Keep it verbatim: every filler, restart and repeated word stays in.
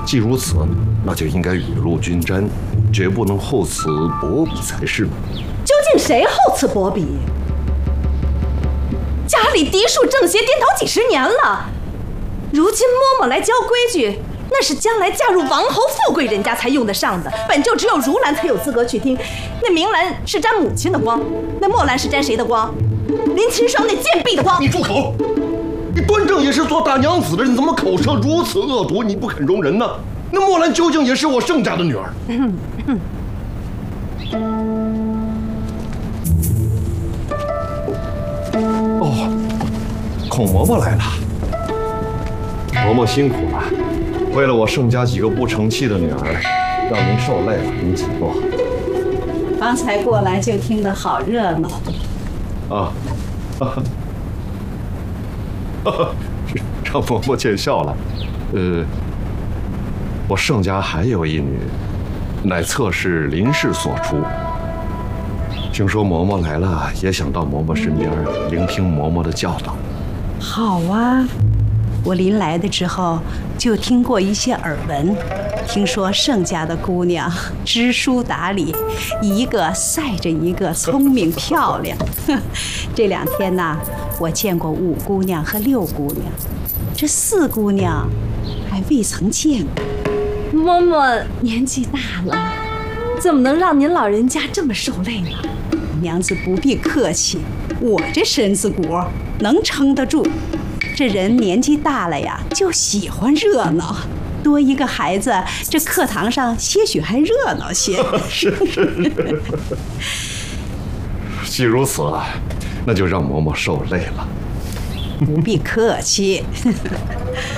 既如此，那就应该雨露均沾，绝不能厚此薄彼才是。 究竟谁厚此薄彼？家里嫡庶正邪颠倒几十年了，如今嬷嬷来教规矩，那是将来嫁入王侯富贵人家才用得上的，本就只有如兰才有资格去听。那明兰是沾母亲的光，那墨兰是沾谁的光？林清霜那贱婢的光。 你住口！你端正也是做大娘子的人，怎么口舌如此恶毒？你不肯容人呢？那墨兰究竟也是我盛家的女儿。嗯嗯。哦，孔嬷嬷来了。嬷嬷辛苦了，为了我盛家几个不成器的女儿，让您受累了，您请坐。 刚才过来就听得好热闹。 啊，哈哈。让嬷嬷见笑了。呃，我盛家还有一女，乃侧室林氏所出。听说嬷嬷来了，也想到嬷嬷身边聆听嬷嬷的教导。 好啊，我临来的时候就听过一些耳闻，听说盛家的姑娘知书达理，一个赛着一个聪明漂亮。这两天呢，我见过五姑娘和六姑娘，这四姑娘还未曾见过。 嬷嬷年纪大了，怎么能让您老人家这么受累呢？ 娘子不必客气，我这身子骨能撑得住。这人年纪大了呀，就喜欢热闹，多一个孩子，这课堂上些许还热闹些。 是是是。既如此，那就让嬷嬷受累了。 不必客气。